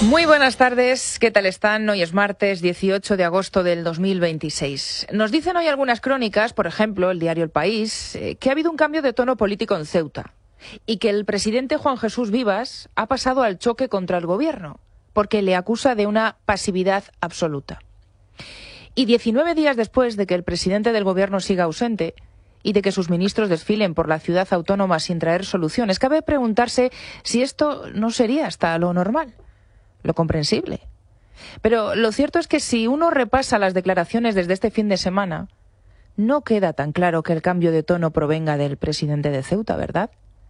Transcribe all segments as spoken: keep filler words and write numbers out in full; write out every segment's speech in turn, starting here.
Muy buenas tardes, ¿qué tal están? Hoy es martes dieciocho de agosto del dos mil veintiséis. Nos dicen hoy algunas crónicas, por ejemplo, el diario El País, eh, que ha habido un cambio de tono político en Ceuta y que el presidente Juan Jesús Vivas ha pasado al choque contra el gobierno porque le acusa de una pasividad absoluta. Y diecinueve días después de que el presidente del gobierno siga ausente y de que sus ministros desfilen por la ciudad autónoma sin traer soluciones, cabe preguntarse si esto no sería hasta lo normal, lo comprensible. Pero lo cierto es que si uno repasa las declaraciones desde este fin de semana, no queda tan claro que el cambio de tono provenga del presidente de Ceuta, ¿verdad?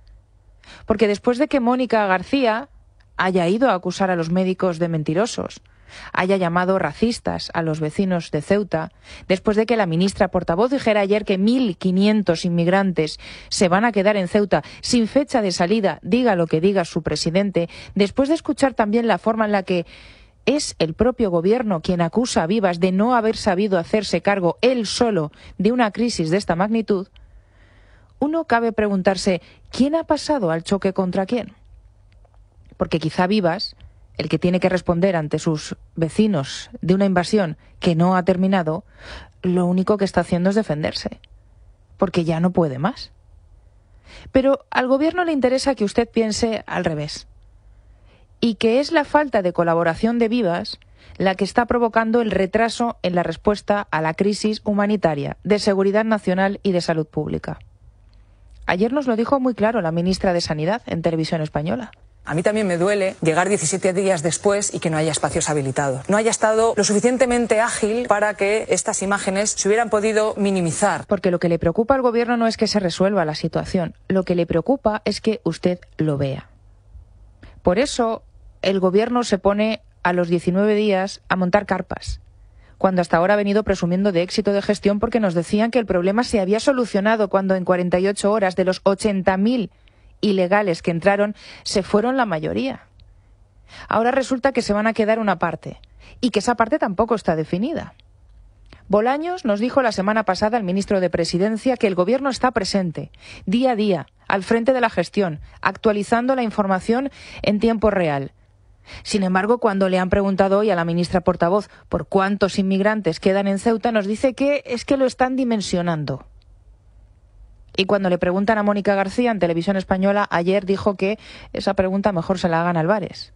Porque después de que Mónica García haya ido a acusar a los médicos de mentirosos, haya llamado racistas a los vecinos de Ceuta, después de que la ministra portavoz dijera ayer que mil quinientos inmigrantes se van a quedar en Ceuta sin fecha de salida, diga lo que diga su presidente, después de escuchar también la forma en la que es el propio gobierno quien acusa a Vivas de no haber sabido hacerse cargo él solo de una crisis de esta magnitud, uno cabe preguntarse ¿quién ha pasado al choque contra quién? Porque quizá Vivas, el que tiene que responder ante sus vecinos de una invasión que no ha terminado, lo único que está haciendo es defenderse, porque ya no puede más. Pero al gobierno le interesa que usted piense al revés, y que es la falta de colaboración de Vivas la que está provocando el retraso en la respuesta a la crisis humanitaria, de seguridad nacional y de salud pública. Ayer nos lo dijo muy claro la ministra de Sanidad en Televisión Española. A mí también me duele llegar diecisiete días después y que no haya espacios habilitados. No haya estado lo suficientemente ágil para que estas imágenes se hubieran podido minimizar. Porque lo que le preocupa al gobierno no es que se resuelva la situación. Lo que le preocupa es que usted lo vea. Por eso el gobierno se pone a los diecinueve días a montar carpas, cuando hasta ahora ha venido presumiendo de éxito de gestión porque nos decían que el problema se había solucionado cuando en cuarenta y ocho horas de los ochenta mil ilegales que entraron, se fueron la mayoría. Ahora resulta que se van a quedar una parte, y que esa parte tampoco está definida. Bolaños nos dijo la semana pasada al ministro de Presidencia que el gobierno está presente, día a día, al frente de la gestión, actualizando la información en tiempo real. Sin embargo, cuando le han preguntado hoy a la ministra portavoz por cuántos inmigrantes quedan en Ceuta, nos dice que es que lo están dimensionando. Y cuando le preguntan a Mónica García en Televisión Española, ayer dijo que esa pregunta mejor se la hagan a Álvarez.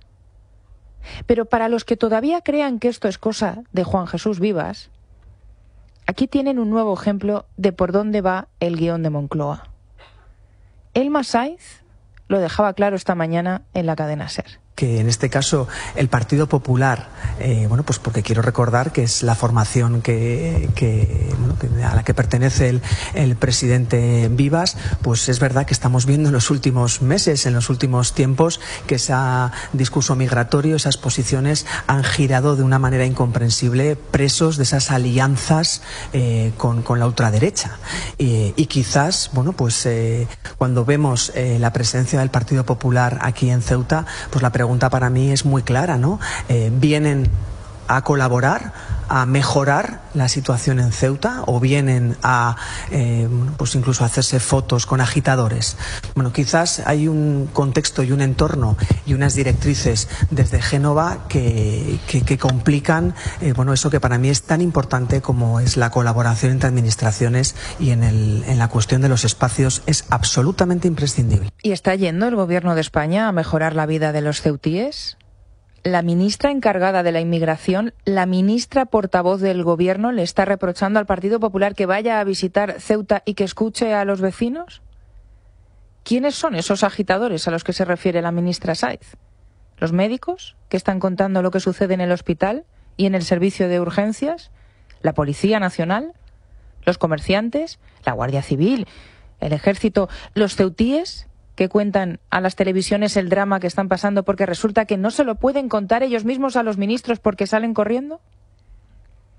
Pero para los que todavía crean que esto es cosa de Juan Jesús Vivas, aquí tienen un nuevo ejemplo de por dónde va el guión de Moncloa. Elma Saiz lo dejaba claro esta mañana en la cadena SER. Que en este caso el Partido Popular, eh, bueno, pues porque quiero recordar que es la formación que, que, bueno, que a la que pertenece el, el presidente Vivas, pues es verdad que estamos viendo en los últimos meses, en los últimos tiempos, que ese discurso migratorio, esas posiciones han girado de una manera incomprensible, presos de esas alianzas eh, con, con la ultraderecha. Y, y quizás, bueno, pues eh, cuando vemos eh, la presencia del Partido Popular aquí en Ceuta, pues la pregunta La pregunta para mí es muy clara, ¿no? Eh, ¿Vienen a colaborar, a mejorar la situación en Ceuta o vienen a, eh, pues incluso a hacerse fotos con agitadores? Bueno, quizás hay un contexto y un entorno y unas directrices desde Génova que, que, que complican, eh, bueno, eso que para mí es tan importante como es la colaboración entre administraciones y en, el, en la cuestión de los espacios es absolutamente imprescindible. ¿Y está yendo el gobierno de España a mejorar la vida de los ceutíes? La ministra encargada de la inmigración, la ministra portavoz del gobierno, le está reprochando al Partido Popular que vaya a visitar Ceuta y que escuche a los vecinos. ¿Quiénes son esos agitadores a los que se refiere la ministra Saiz? ¿Los médicos que están contando lo que sucede en el hospital y en el servicio de urgencias? ¿La Policía Nacional? ¿Los comerciantes? ¿La Guardia Civil? ¿El Ejército? ¿Los ceutíes que cuentan a las televisiones el drama que están pasando porque resulta que no se lo pueden contar ellos mismos a los ministros porque salen corriendo?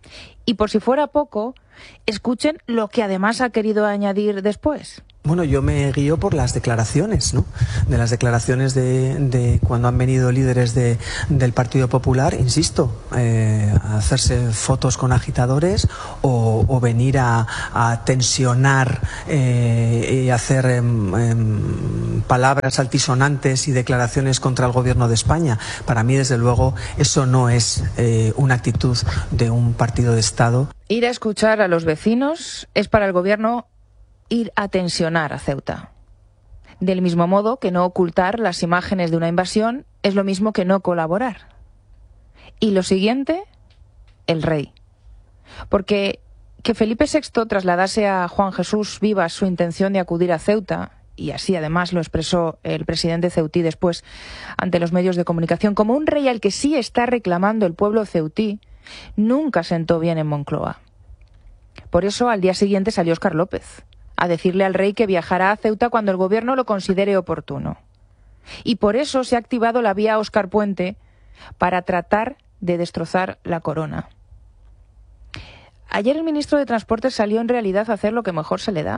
Y por si fuera poco, escuchen lo que además ha querido añadir después. Bueno, yo me guío por las declaraciones, ¿no? De las declaraciones de, de cuando han venido líderes de, del Partido Popular, insisto, eh, a hacerse fotos con agitadores o, o venir a, a tensionar eh, y hacer eh, eh, palabras altisonantes y declaraciones contra el Gobierno de España. Para mí, desde luego, eso no es eh, una actitud de un partido de Estado. Ir a escuchar a los vecinos es para el Gobierno ir a tensionar a Ceuta. Del mismo modo que no ocultar las imágenes de una invasión es lo mismo que no colaborar. Y lo siguiente, el rey. Porque que Felipe sexto trasladase a Juan Jesús Vivas su intención de acudir a Ceuta, y así además lo expresó el presidente ceutí después ante los medios de comunicación, como un rey al que sí está reclamando el pueblo ceutí, nunca sentó bien en Moncloa. Por eso al día siguiente salió Óscar López a decirle al rey que viajará a Ceuta cuando el gobierno lo considere oportuno. Y por eso se ha activado la vía Óscar Puente para tratar de destrozar la corona. Ayer el ministro de Transportes salió en realidad a hacer lo que mejor se le da.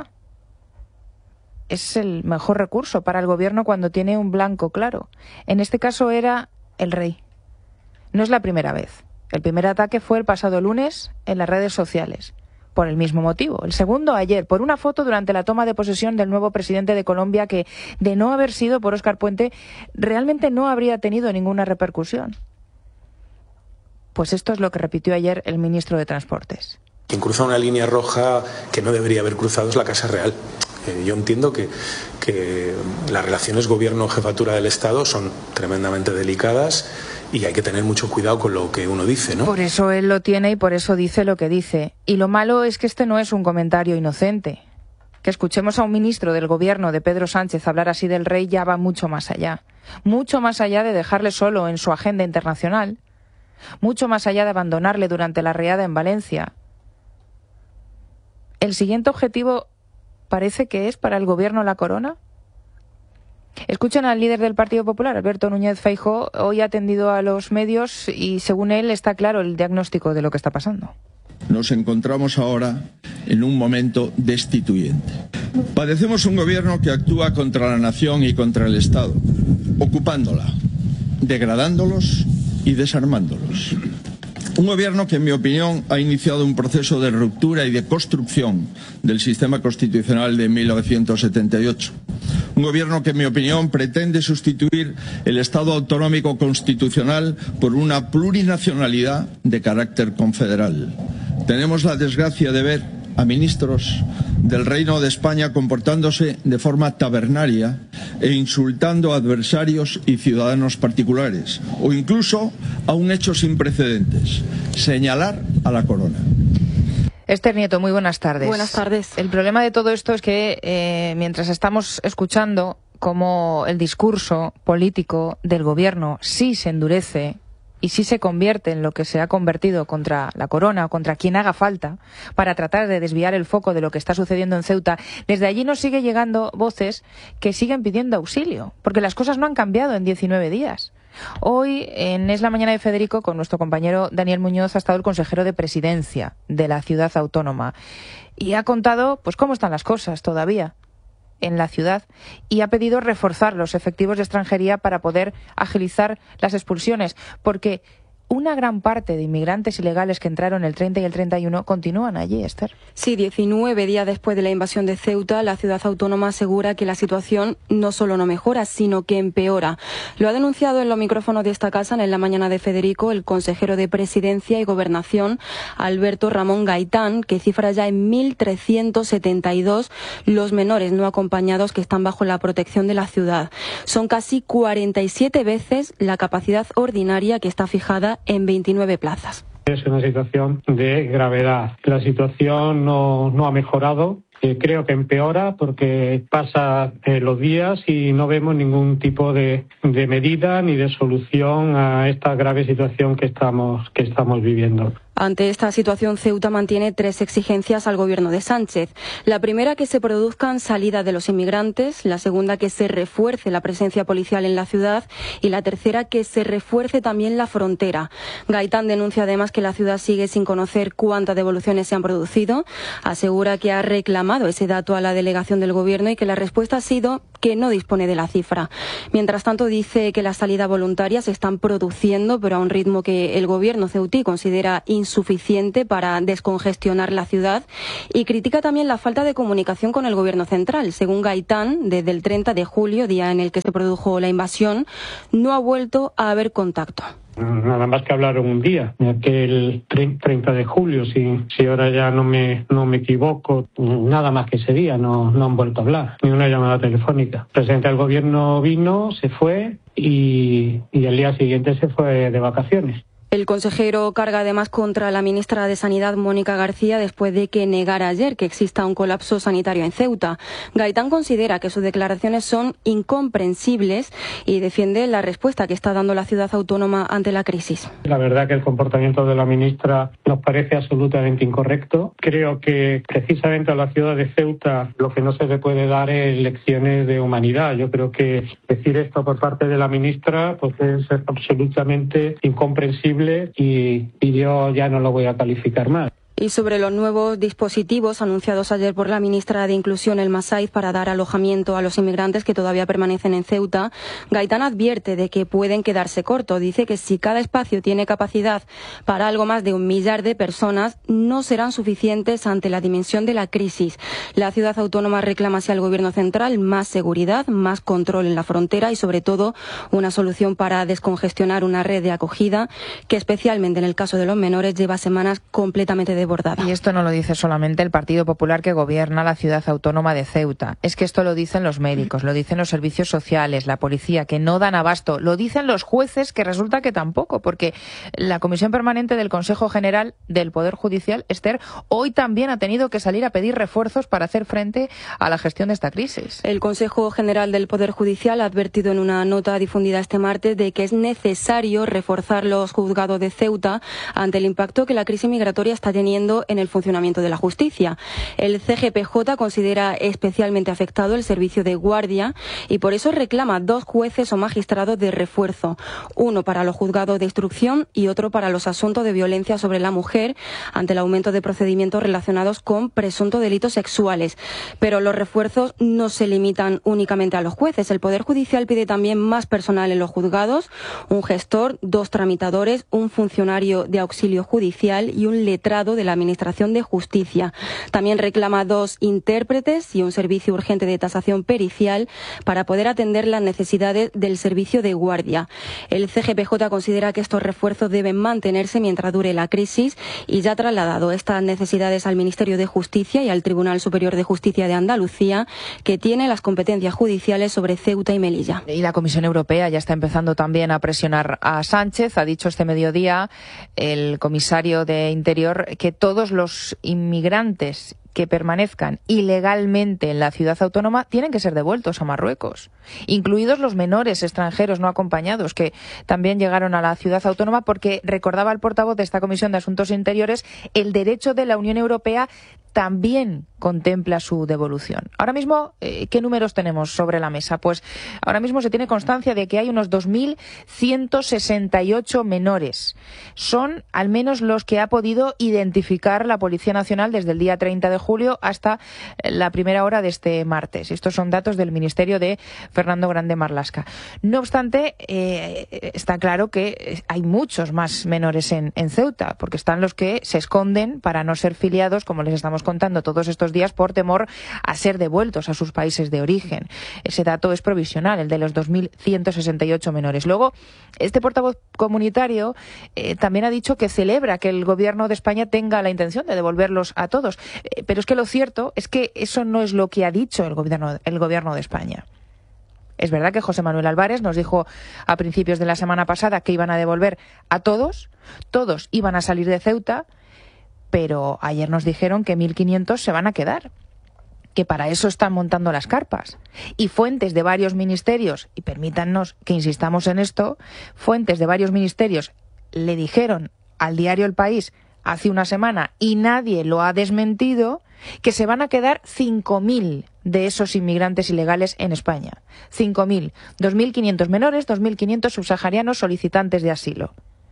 Es el mejor recurso para el gobierno cuando tiene un blanco claro. En este caso era el rey. No es la primera vez. El primer ataque fue el pasado lunes en las redes sociales, por el mismo motivo. El segundo ayer, por una foto durante la toma de posesión del nuevo presidente de Colombia que, de no haber sido por Óscar Puente, realmente no habría tenido ninguna repercusión. Pues esto es lo que repitió ayer el ministro de Transportes. Quien cruza una línea roja que no debería haber cruzado es la Casa Real. Eh, yo entiendo que, que las relaciones gobierno-jefatura del Estado son tremendamente delicadas y hay que tener mucho cuidado con lo que uno dice, ¿no? Por eso él lo tiene y por eso dice lo que dice. Y lo malo es que este no es un comentario inocente. Que escuchemos a un ministro del gobierno de Pedro Sánchez hablar así del rey ya va mucho más allá. Mucho más allá de dejarle solo en su agenda internacional. Mucho más allá de abandonarle durante la riada en Valencia. El siguiente objetivo parece que es para el gobierno la corona. Escuchen al líder del Partido Popular, Alberto Núñez Feijóo, hoy ha atendido a los medios y según él está claro el diagnóstico de lo que está pasando. Nos encontramos ahora en un momento destituyente. Padecemos un gobierno que actúa contra la nación y contra el Estado, ocupándola, degradándolos y desarmándolos. Un gobierno que, en mi opinión, ha iniciado un proceso de ruptura y de construcción del sistema constitucional de mil novecientos setenta y ocho. Un gobierno que, en mi opinión, pretende sustituir el Estado autonómico constitucional por una plurinacionalidad de carácter confederal. Tenemos la desgracia de ver a ministros del Reino de España comportándose de forma tabernaria e insultando a adversarios y ciudadanos particulares, o incluso a un hecho sin precedentes, señalar a la corona. Esther Nieto, muy buenas tardes. Buenas tardes. El problema de todo esto es que eh, mientras estamos escuchando cómo el discurso político del gobierno sí se endurece y sí se convierte en lo que se ha convertido contra la corona o contra quien haga falta para tratar de desviar el foco de lo que está sucediendo en Ceuta, desde allí nos sigue llegando voces que siguen pidiendo auxilio, porque las cosas no han cambiado en diecinueve días. Hoy, en Es la Mañana de Federico, con nuestro compañero Daniel Muñoz, ha estado el consejero de Presidencia de la ciudad autónoma y ha contado pues cómo están las cosas todavía en la ciudad y ha pedido reforzar los efectivos de extranjería para poder agilizar las expulsiones, porque una gran parte de inmigrantes ilegales que entraron el treinta y el treinta y uno continúan allí, Esther. Sí, diecinueve días después de la invasión de Ceuta, la ciudad autónoma asegura que la situación no solo no mejora, sino que empeora. Lo ha denunciado en los micrófonos de esta casa, en la mañana de Federico, el consejero de Presidencia y Gobernación, Alberto Ramón Gaitán, que cifra ya en mil trescientos setenta y dos los menores no acompañados que están bajo la protección de la ciudad. Son casi cuarenta y siete veces la capacidad ordinaria que está fijada en veintinueve plazas. Es una situación de gravedad. La situación no, no ha mejorado. Eh, creo que empeora porque pasan eh, los días y no vemos ningún tipo de, de medida ni de solución a esta grave situación que estamos, que estamos viviendo. Ante esta situación, Ceuta mantiene tres exigencias al gobierno de Sánchez. La primera, que se produzcan salidas de los inmigrantes. La segunda, que se refuerce la presencia policial en la ciudad. Y la tercera, que se refuerce también la frontera. Gaitán denuncia además que la ciudad sigue sin conocer cuántas devoluciones se han producido. Asegura que ha reclamado ese dato a la delegación del gobierno y que la respuesta ha sido que no dispone de la cifra. Mientras tanto, dice que las salidas voluntarias se están produciendo, pero a un ritmo que el gobierno ceutí considera insuficiente. suficiente para descongestionar la ciudad, y critica también la falta de comunicación con el gobierno central. Según Gaitán, desde el treinta de julio, día en el que se produjo la invasión, no ha vuelto a haber contacto. Nada más que hablaron un día, aquel treinta de julio, si, si ahora ya no me, no me equivoco, nada más que ese día, no, no han vuelto a hablar, ni una llamada telefónica. El presidente del gobierno vino, se fue y, y al día siguiente se fue de vacaciones. El consejero carga además contra la ministra de Sanidad, Mónica García, después de que negara ayer que exista un colapso sanitario en Ceuta. Gaitán considera que sus declaraciones son incomprensibles y defiende la respuesta que está dando la ciudad autónoma ante la crisis. La verdad que el comportamiento de la ministra nos parece absolutamente incorrecto. Creo que precisamente a la ciudad de Ceuta lo que no se le puede dar es lecciones de humanidad. Yo creo que decir esto por parte de la ministra pues es absolutamente incomprensible. Y, y yo ya no lo voy a calificar más. Y sobre los nuevos dispositivos anunciados ayer por la ministra de Inclusión, Elma Saiz, para dar alojamiento a los inmigrantes que todavía permanecen en Ceuta, Gaitán advierte de que pueden quedarse cortos. Dice que si cada espacio tiene capacidad para algo más de un millar de personas, no serán suficientes ante la dimensión de la crisis. La ciudad autónoma reclama hacia el gobierno central más seguridad, más control en la frontera y, sobre todo, una solución para descongestionar una red de acogida que, especialmente en el caso de los menores, lleva semanas completamente de Bordada. Y esto no lo dice solamente el Partido Popular que gobierna la ciudad autónoma de Ceuta. Es que esto lo dicen los médicos, lo dicen los servicios sociales, la policía, que no dan abasto. Lo dicen los jueces, que resulta que tampoco, porque la Comisión Permanente del Consejo General del Poder Judicial, Esther, hoy también ha tenido que salir a pedir refuerzos para hacer frente a la gestión de esta crisis. El Consejo General del Poder Judicial ha advertido en una nota difundida este martes de que es necesario reforzar los juzgados de Ceuta ante el impacto que la crisis migratoria está teniendo en el funcionamiento de la justicia. El C G P J considera especialmente afectado el servicio de guardia y por eso reclama dos jueces o magistrados de refuerzo, uno para los juzgados de instrucción y otro para los asuntos de violencia sobre la mujer ante el aumento de procedimientos relacionados con presuntos delitos sexuales. Pero los refuerzos no se limitan únicamente a los jueces. El Poder Judicial pide también más personal en los juzgados, un gestor, dos tramitadores, un funcionario de auxilio judicial y un letrado de la Administración de Justicia. También reclama dos intérpretes y un servicio urgente de tasación pericial para poder atender las necesidades del servicio de guardia. El C G P J considera que estos refuerzos deben mantenerse mientras dure la crisis y ya ha trasladado estas necesidades al Ministerio de Justicia y al Tribunal Superior de Justicia de Andalucía, que tiene las competencias judiciales sobre Ceuta y Melilla. Y la Comisión Europea ya está empezando también a presionar a Sánchez. Ha dicho este mediodía el comisario de Interior que todos los inmigrantes que permanezcan ilegalmente en la ciudad autónoma tienen que ser devueltos a Marruecos, incluidos los menores extranjeros no acompañados que también llegaron a la ciudad autónoma, porque recordaba el portavoz de esta Comisión de Asuntos Interiores, el derecho de la Unión Europea también contempla su devolución. Ahora mismo, eh, ¿qué números tenemos sobre la mesa? Pues ahora mismo se tiene constancia de que hay unos dos mil ciento sesenta y ocho menores. Son al menos los que ha podido identificar la Policía Nacional desde el día treinta de julio hasta la primera hora de este martes. Estos son datos del Ministerio de Fernando Grande Marlaska. No obstante, eh, está claro que hay muchos más menores en, en Ceuta, porque están los que se esconden para no ser filiados, como les estamos contando todos estos días, por temor a ser devueltos a sus países de origen. Ese dato es provisional, el de los dos mil ciento sesenta y ocho menores. Luego, este portavoz comunitario eh, también ha dicho que celebra que el Gobierno de España tenga la intención de devolverlos a todos. Eh, pero es que lo cierto es que eso no es lo que ha dicho el Gobierno, el Gobierno de España. Es verdad que José Manuel Álvarez nos dijo a principios de la semana pasada que iban a devolver a todos, todos iban a salir de Ceuta, pero ayer nos dijeron que mil quinientos se van a quedar, que para eso están montando las carpas. Y fuentes de varios ministerios, y permítannos que insistamos en esto, fuentes de varios ministerios le dijeron al diario El País hace una semana y nadie lo ha desmentido, que se van a quedar cinco mil de esos inmigrantes ilegales en España. cinco mil. dos mil quinientos menores, dos mil quinientos subsaharianos solicitantes de asilo.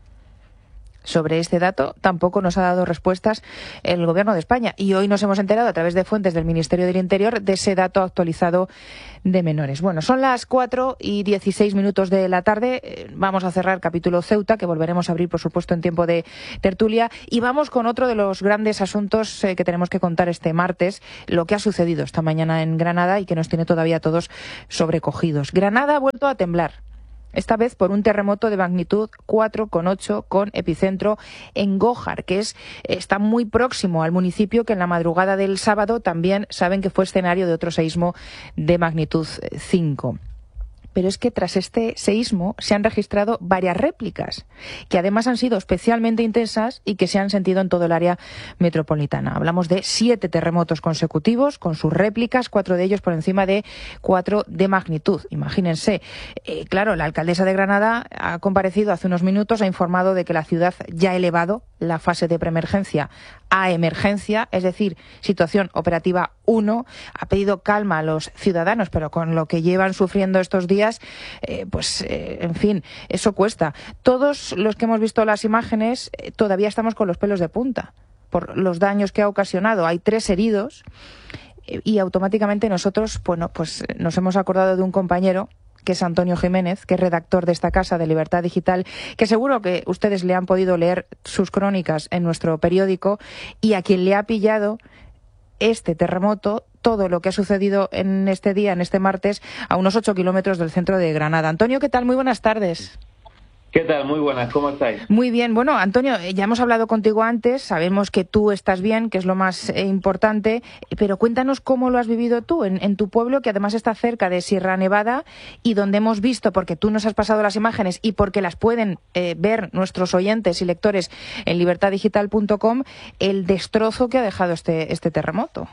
Sobre este dato tampoco nos ha dado respuestas el Gobierno de España y hoy nos hemos enterado a través de fuentes del Ministerio del Interior de ese dato actualizado de menores. Bueno, son las cuatro y dieciséis minutos de la tarde. Vamos a cerrar capítulo Ceuta, que volveremos a abrir, por supuesto, en tiempo de tertulia. Y vamos con otro de los grandes asuntos eh, que tenemos que contar este martes, lo que ha sucedido esta mañana en Granada y que nos tiene todavía todos sobrecogidos. Granada ha vuelto a temblar. Esta vez por un terremoto de magnitud cuatro coma ocho con epicentro en Gójar, que es está muy próximo al municipio que en la madrugada del sábado también saben que fue escenario de otro seísmo de magnitud cinco. Pero es que tras este seísmo se han registrado varias réplicas, que además han sido especialmente intensas y que se han sentido en todo el área metropolitana. Hablamos de siete terremotos consecutivos, con sus réplicas, cuatro de ellos por encima de cuatro de magnitud. Imagínense. Eh, claro, la alcaldesa de Granada ha comparecido hace unos minutos, ha informado de que la ciudad ya ha elevado la fase de preemergencia a emergencia, es decir, situación operativa uno. Ha pedido calma a los ciudadanos, pero con lo que llevan sufriendo estos días, eh, pues, eh, en fin, eso cuesta. Todos los que hemos visto las imágenes eh, todavía estamos con los pelos de punta por los daños que ha ocasionado. Hay tres heridos eh, y automáticamente nosotros, bueno, pues nos hemos acordado de un compañero que es Antonio Jiménez, que es redactor de esta casa de Libertad Digital, que seguro que ustedes le han podido leer sus crónicas en nuestro periódico, y a quien le ha pillado este terremoto, todo lo que ha sucedido en este día, en este martes, a unos ocho kilómetros del centro de Granada. Antonio, ¿qué tal? Muy buenas tardes. ¿Qué tal? Muy buenas, ¿cómo estáis? Muy bien. Bueno, Antonio, ya hemos hablado contigo antes, sabemos que tú estás bien, que es lo más eh, importante, pero cuéntanos cómo lo has vivido tú en, en tu pueblo, que además está cerca de Sierra Nevada y donde hemos visto, porque tú nos has pasado las imágenes y porque las pueden eh, ver nuestros oyentes y lectores en libertad digital punto com, el destrozo que ha dejado este, este terremoto.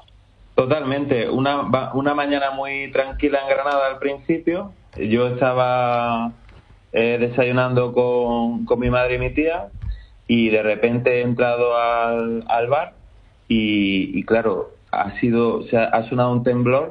Totalmente. Una, una mañana muy tranquila en Granada al principio. Yo estaba Eh, desayunando con, con mi madre y mi tía, y de repente he entrado al, al bar y, y claro, ha sido, o sea, ha sonado un temblor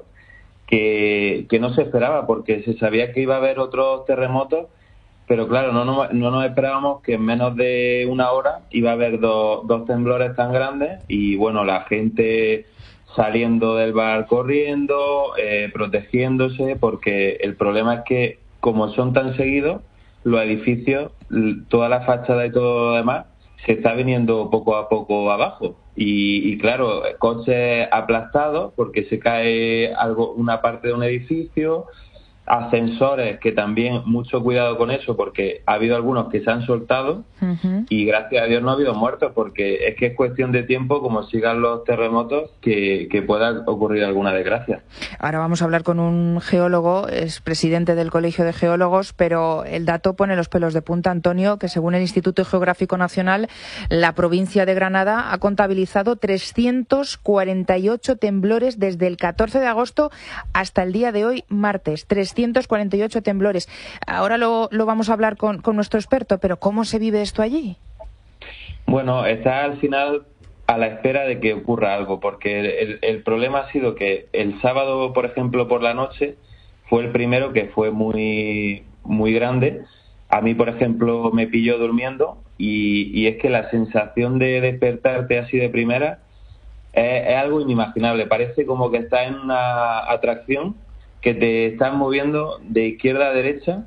que, que no se esperaba, porque se sabía que iba a haber otros terremotos, pero claro, no, no, no nos esperábamos que en menos de una hora iba a haber do, dos temblores tan grandes. Y bueno, la gente saliendo del bar corriendo, eh, protegiéndose, porque el problema es que como son tan seguidos, los edificios, toda la fachada y todo lo demás, se está viniendo poco a poco abajo. Y, y claro, coches aplastados porque se cae algo, una parte de un edificio, ascensores que también mucho cuidado con eso, porque ha habido algunos que se han soltado. Uh-huh. Y gracias a Dios no ha habido muertos, porque es que es cuestión de tiempo, como sigan los terremotos, que, que pueda ocurrir alguna desgracia. Ahora vamos a hablar con un geólogo, es presidente del Colegio de Geólogos, pero el dato pone los pelos de punta, Antonio, que según el Instituto Geográfico Nacional, la provincia de Granada ha contabilizado trescientos cuarenta y ocho temblores desde el catorce de agosto hasta el día de hoy, martes. trescientos cuarenta y ocho temblores. Ahora lo, lo vamos a hablar con, con nuestro experto, pero ¿cómo se vive esto allí? Bueno, está al final a la espera de que ocurra algo, porque el, el problema ha sido que el sábado, por ejemplo, por la noche, fue el primero que fue muy, muy grande. A mí, por ejemplo, me pilló durmiendo y, y es que la sensación de despertarte así de primera es, es algo inimaginable. Parece como que estás en una atracción que te están moviendo de izquierda a derecha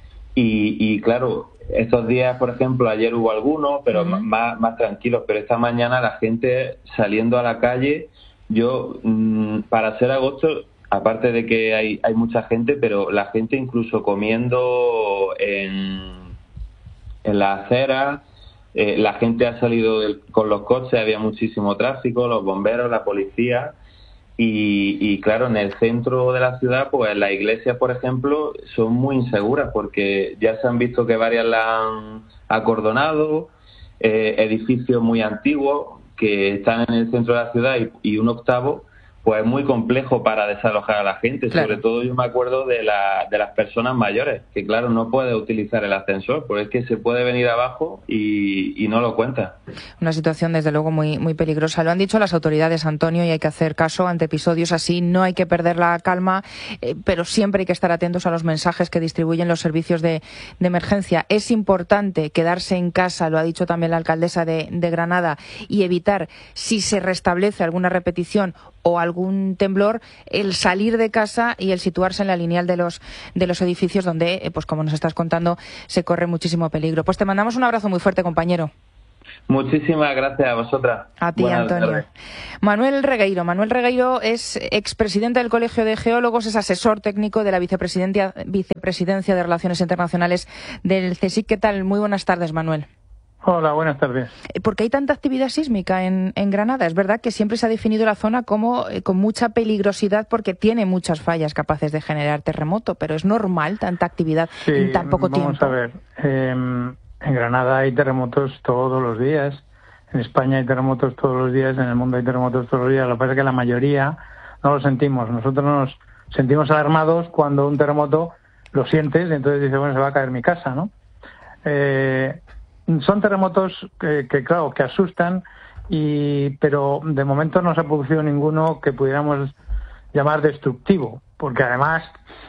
y, y claro, estos días, por ejemplo, ayer hubo algunos, pero uh-huh. más, más tranquilos, pero esta mañana la gente saliendo a la calle, yo, mmm, para ser agosto, aparte de que hay, hay mucha gente, pero la gente incluso comiendo en, en la acera, eh, la gente ha salido del, con los coches, había muchísimo tráfico, los bomberos, la policía. Y, y claro, en el centro de la ciudad, pues las iglesias, por ejemplo, son muy inseguras porque ya se han visto que varias la han acordonado, eh, edificios muy antiguos que están en el centro de la ciudad y, y un octavo, pues es muy complejo para desalojar a la gente. Claro. Sobre todo yo me acuerdo de, la, de las personas mayores, que claro, no puede utilizar el ascensor, porque es que se puede venir abajo y, y no lo cuenta. Una situación desde luego muy, muy peligrosa. Lo han dicho las autoridades, Antonio, y hay que hacer caso ante episodios así. No hay que perder la calma, eh, pero siempre hay que estar atentos a los mensajes que distribuyen los servicios de, de emergencia. Es importante quedarse en casa, lo ha dicho también la alcaldesa de, de Granada, y evitar, si se restablece alguna repetición o algún temblor, el salir de casa y el situarse en la lineal de los de los edificios donde, pues como nos estás contando, se corre muchísimo peligro. Pues te mandamos un abrazo muy fuerte, compañero. Muchísimas gracias a vosotras. A ti, Buenas Antonio. tardes. Manuel Regueiro. Manuel Regueiro es expresidente del Colegio de Geólogos, es asesor técnico de la vicepresidencia, vicepresidencia de Relaciones Internacionales del CSIC. ¿Qué tal? Muy buenas tardes, Manuel. Hola, buenas tardes. ¿Por qué hay tanta actividad sísmica en, en Granada? Es verdad que siempre se ha definido la zona como eh, con mucha peligrosidad porque tiene muchas fallas capaces de generar terremoto, pero ¿es normal tanta actividad sí, en tan poco vamos tiempo? Vamos a ver. Eh, en Granada hay terremotos todos los días. En España hay terremotos todos los días. En el mundo hay terremotos todos los días. Lo que pasa es que la mayoría no lo sentimos. Nosotros nos sentimos alarmados cuando un terremoto lo sientes y entonces dices, bueno, se va a caer mi casa, ¿no? Eh, Son terremotos que, que, claro, que asustan, y pero de momento no se ha producido ninguno que pudiéramos llamar destructivo, porque además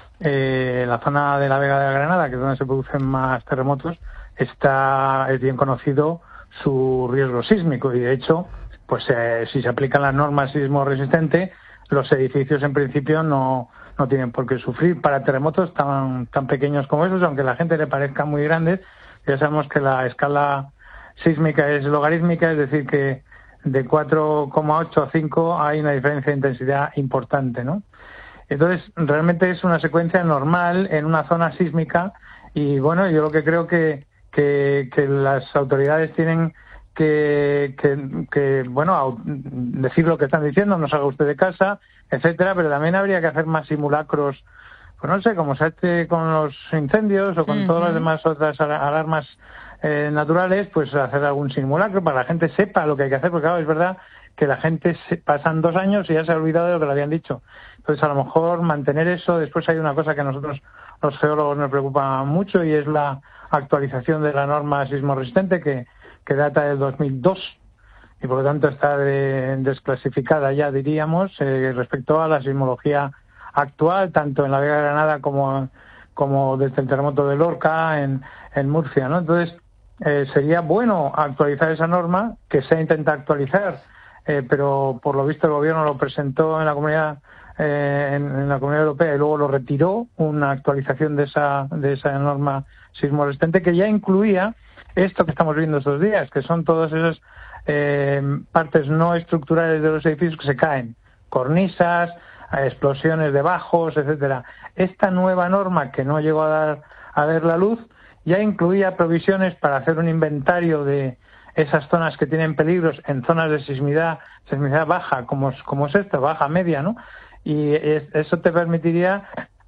eh, la zona de la Vega de la Granada, que es donde se producen más terremotos, está es bien conocido su riesgo sísmico, y de hecho, pues eh, si se aplican las normas sismo resistente, los edificios en principio no no tienen por qué sufrir para terremotos tan tan pequeños como esos, aunque a la gente le parezcan muy grandes. Ya sabemos que la escala sísmica es logarítmica, es decir, que de cuatro coma ocho a cinco hay una diferencia de intensidad importante, ¿no? Entonces, realmente es una secuencia normal en una zona sísmica, y bueno, yo lo que creo que, que, que las autoridades tienen que, que, que, bueno, decir lo que están diciendo, no salga usted de casa, etcétera, pero también habría que hacer más simulacros. Pues no sé, como se hace con los incendios o con uh-huh. todas las demás otras alarmas eh, naturales, pues hacer algún simulacro para que la gente sepa lo que hay que hacer, porque claro, es verdad que la gente se, pasan dos años y ya se ha olvidado de lo que le habían dicho. Entonces, a lo mejor mantener eso. Después hay una cosa que a nosotros, los geólogos, nos preocupa mucho, y es la actualización de la norma sismo resistente, que, que data del dos mil dos, y por lo tanto está de, desclasificada ya, diríamos, eh, respecto a la sismología actual, tanto en la Vega de Granada como, como desde el terremoto de Lorca en, en Murcia, ¿no? Entonces, eh, sería bueno actualizar esa norma, que se intenta actualizar, eh, pero por lo visto el gobierno lo presentó en la comunidad eh, en, en la Comunidad Europea y luego lo retiró, una actualización de esa de esa norma sismo resistente, que ya incluía esto que estamos viendo estos días, que son todas esas eh, partes no estructurales de los edificios que se caen, cornisas, a explosiones de bajos, etcétera. Esta nueva norma, que no llegó a dar a ver la luz, ya incluía provisiones para hacer un inventario de esas zonas que tienen peligros en zonas de sismicidad, sismicidad baja, como, como es esta, baja, media, ¿no? Y es, eso te permitiría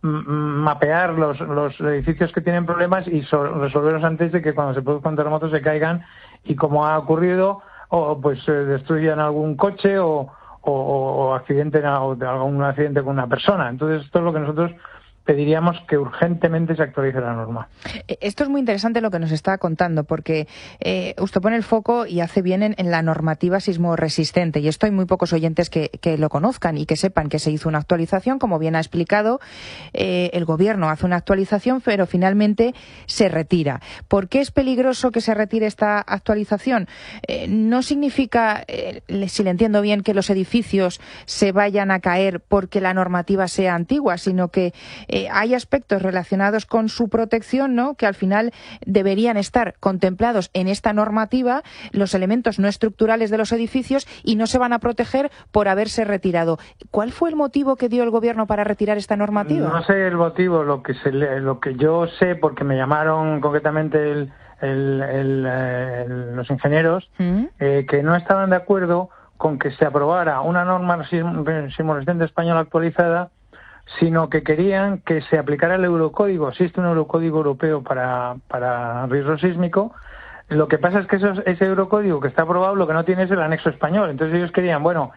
mapear los, los edificios que tienen problemas y so, resolverlos antes de que cuando se produzca un terremoto se caigan y, como ha ocurrido, o pues eh, destruyan algún coche o O, o, o accidente o de algún accidente con una persona. Entonces, esto es lo que nosotros pediríamos, que urgentemente se actualice la norma. Esto es muy interesante lo que nos está contando, porque eh, usted pone el foco y hace bien en, en la normativa sismo resistente, y esto hay muy pocos oyentes que, que lo conozcan y que sepan que se hizo una actualización, como bien ha explicado. Eh, el gobierno hace una actualización, pero finalmente se retira. ¿Por qué es peligroso que se retire esta actualización? Eh, no significa, eh, si le entiendo bien, que los edificios se vayan a caer porque la normativa sea antigua, sino que eh, hay aspectos relacionados con su protección, ¿no?, que al final deberían estar contemplados en esta normativa, los elementos no estructurales de los edificios, y no se van a proteger por haberse retirado. ¿Cuál fue el motivo que dio el gobierno para retirar esta normativa? No sé el motivo, lo que se le, lo que yo sé, porque me llamaron concretamente el, el, el, el, los ingenieros, ¿Mm? eh, que no estaban de acuerdo con que se aprobara una norma sismo resistente española actualizada, sino que querían que se aplicara el eurocódigo. Existe un eurocódigo europeo para, para riesgo sísmico. Lo que pasa es que esos, ese eurocódigo que está aprobado, lo que no tiene es el anexo español. Entonces ellos querían, bueno,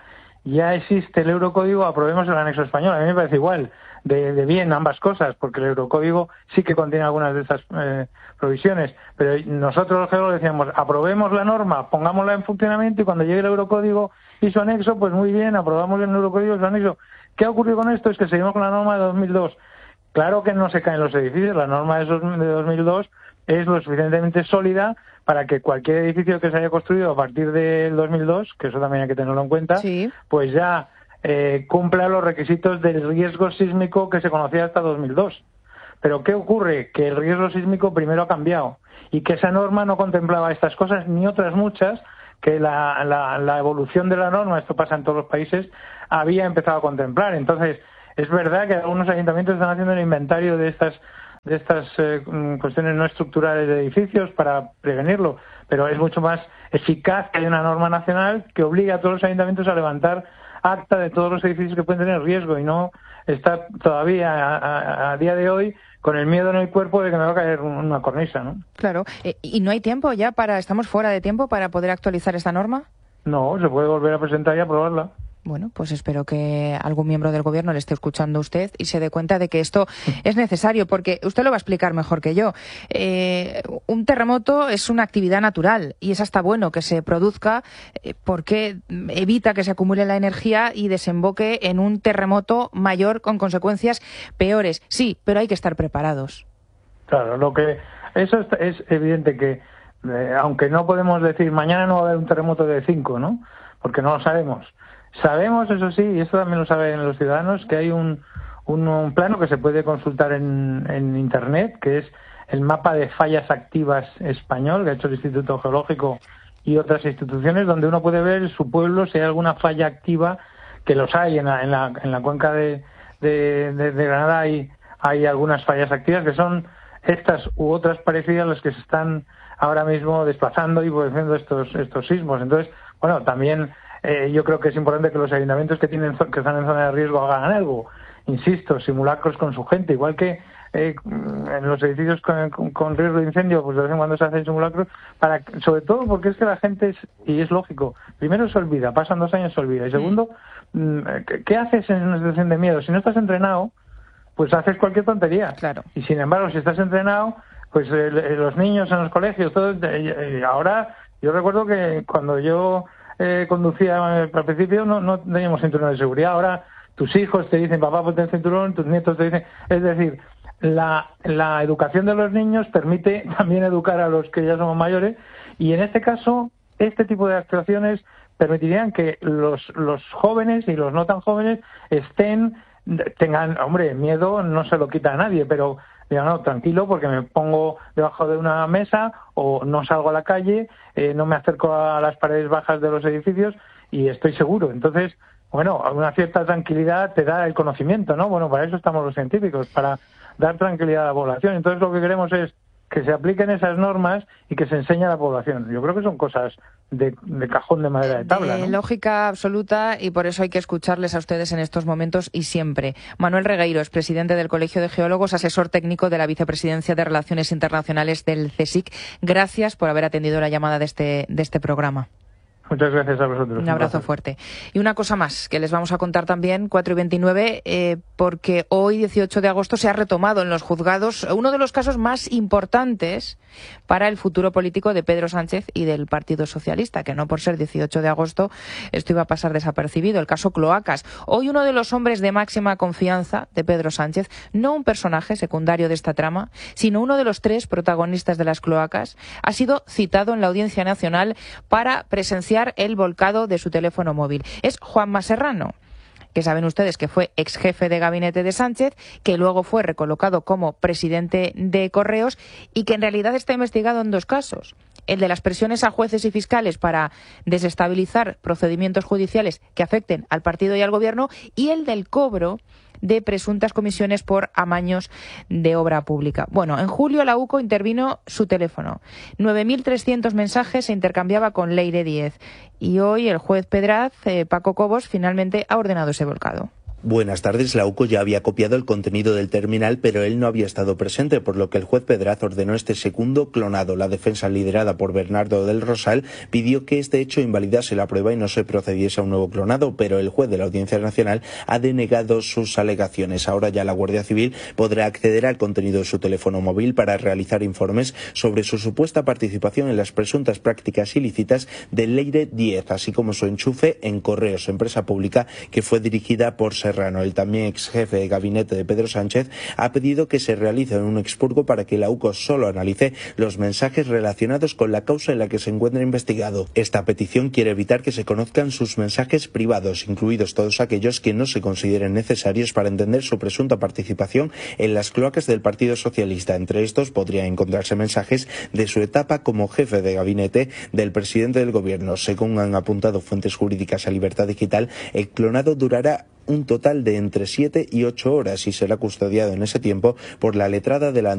ya existe el Eurocódigo, aprobemos el anexo español. A mí me parece igual, de, de bien ambas cosas, porque el Eurocódigo sí que contiene algunas de estas eh, provisiones, pero nosotros los geólogos decíamos, aprobemos la norma, pongámosla en funcionamiento y cuando llegue el Eurocódigo y su anexo, pues muy bien, aprobamos el Eurocódigo y su anexo. ¿Qué ha ocurrido con esto? Es que seguimos con la norma de dos mil dos. Claro que no se caen los edificios, la norma de dos mil dos es lo suficientemente sólida para que cualquier edificio que se haya construido a partir del dos mil dos, que eso también hay que tenerlo en cuenta, sí. pues ya eh, cumpla los requisitos del riesgo sísmico que se conocía hasta dos mil dos. Pero ¿qué ocurre? Que el riesgo sísmico primero ha cambiado y que esa norma no contemplaba estas cosas ni otras muchas que la, la, la evolución de la norma, esto pasa en todos los países, había empezado a contemplar. Entonces, es verdad que algunos ayuntamientos están haciendo el inventario de estas de estas eh, cuestiones no estructurales de edificios para prevenirlo, pero es mucho más eficaz que haya una norma nacional que obligue a todos los ayuntamientos a levantar acta de todos los edificios que pueden tener riesgo y no estar todavía a, a, a día de hoy con el miedo en el cuerpo de que me va a caer una cornisa, ¿no? Claro. Eh, ¿Y no hay tiempo ya para, estamos fuera de tiempo para poder actualizar esta norma? No, se puede volver a presentar y aprobarla. Bueno, pues espero que algún miembro del Gobierno le esté escuchando a usted y se dé cuenta de que esto es necesario, porque usted lo va a explicar mejor que yo. Eh, un terremoto es una actividad natural y es hasta bueno que se produzca eh, porque evita que se acumule la energía y desemboque en un terremoto mayor con consecuencias peores. Sí, pero hay que estar preparados. Claro, lo que eso es, es evidente que, eh, aunque no podemos decir mañana no va a haber un terremoto de cinco, ¿no? Porque no lo sabemos. Sabemos, eso sí, y esto también lo saben los ciudadanos, que hay un, un, un plano que se puede consultar en, en Internet, que es el mapa de fallas activas español, que ha hecho el Instituto Geológico y otras instituciones, donde uno puede ver su pueblo si hay alguna falla activa, que los hay en la, en la, en la cuenca de, de, de, de Granada, hay, hay algunas fallas activas que son estas u otras parecidas las que se están ahora mismo desplazando y produciendo estos, estos sismos. Entonces, bueno, también... Eh, yo creo que es importante que los ayuntamientos que tienen que están en zona de riesgo hagan algo. Insisto, simulacros con su gente, igual que eh, en los edificios con, con, con riesgo de incendio, pues de vez en cuando se hacen simulacros, para, sobre todo porque es que la gente, es, y es lógico, primero se olvida, pasan dos años se olvida, y segundo, mm. ¿qué haces en una situación de miedo? Si no estás entrenado, pues haces cualquier tontería. Claro. Y sin embargo, si estás entrenado, pues eh, los niños en los colegios, todo, eh, ahora, yo recuerdo que cuando yo... Eh, conducía al principio no, no teníamos cinturón de seguridad. Ahora tus hijos te dicen papá ponte el cinturón, tus nietos te dicen, es decir, la, la educación de los niños permite también educar a los que ya somos mayores y en este caso este tipo de actuaciones permitirían que los, los jóvenes y los no tan jóvenes estén, tengan, hombre, miedo no se lo quita a nadie, pero digo, no, tranquilo, porque me pongo debajo de una mesa o no salgo a la calle, eh, no me acerco a las paredes bajas de los edificios y estoy seguro. Entonces, bueno, una cierta tranquilidad te da el conocimiento, ¿no? Bueno, para eso estamos los científicos, para dar tranquilidad a la población. Entonces, lo que queremos es que se apliquen esas normas y que se enseñe a la población. Yo creo que son cosas de, de cajón de madera de tabla, de ¿no? Lógica absoluta, y por eso hay que escucharles a ustedes en estos momentos y siempre. Manuel Regueiro es presidente del Colegio de Geólogos, asesor técnico de la Vicepresidencia de Relaciones Internacionales del CSIC. Gracias por haber atendido la llamada de este, de este programa. Muchas gracias a vosotros. Un abrazo fuerte. Y una cosa más que les vamos a contar también, cuatro y veintinueve, eh, porque hoy, dieciocho de agosto, se ha retomado en los juzgados uno de los casos más importantes para el futuro político de Pedro Sánchez y del Partido Socialista, que no por ser dieciocho de agosto esto iba a pasar desapercibido, el caso Cloacas. Hoy uno de los hombres de máxima confianza de Pedro Sánchez, no un personaje secundario de esta trama, sino uno de los tres protagonistas de las cloacas, ha sido citado en la Audiencia Nacional para presenciar el volcado de su teléfono móvil. Es Juanma Serrano, que saben ustedes que fue ex jefe de gabinete de Sánchez, que luego fue recolocado como presidente de Correos y que en realidad está investigado en dos casos. El de las presiones a jueces y fiscales para desestabilizar procedimientos judiciales que afecten al partido y al gobierno, y el del cobro de presuntas comisiones por amaños de obra pública. Bueno, en julio la UCO intervino su teléfono. nueve mil trescientos mensajes se intercambiaba con Leire Díez. Y hoy el juez Pedraz, eh, Paco Cobos, finalmente ha ordenado ese volcado. Buenas tardes. La UCO ya había copiado el contenido del terminal, pero él no había estado presente, por lo que el juez Pedraz ordenó este segundo clonado. La defensa, liderada por Bernardo del Rosal, pidió que este hecho invalidase la prueba y no se procediese a un nuevo clonado, pero el juez de la Audiencia Nacional ha denegado sus alegaciones. Ahora ya la Guardia Civil podrá acceder al contenido de su teléfono móvil para realizar informes sobre su supuesta participación en las presuntas prácticas ilícitas del Leire diez, así como su enchufe en Correos, empresa pública que fue dirigida por Serrano. El también ex jefe de gabinete de Pedro Sánchez ha pedido que se realice un expurgo para que la UCO solo analice los mensajes relacionados con la causa en la que se encuentra investigado. Esta petición quiere evitar que se conozcan sus mensajes privados, incluidos todos aquellos que no se consideren necesarios para entender su presunta participación en las cloacas del Partido Socialista. Entre estos podrían encontrarse mensajes de su etapa como jefe de gabinete del presidente del gobierno. Según han apuntado fuentes jurídicas a Libertad Digital, el clonado durará un total de entre siete y ocho horas y será custodiado en ese tiempo por la letrada de la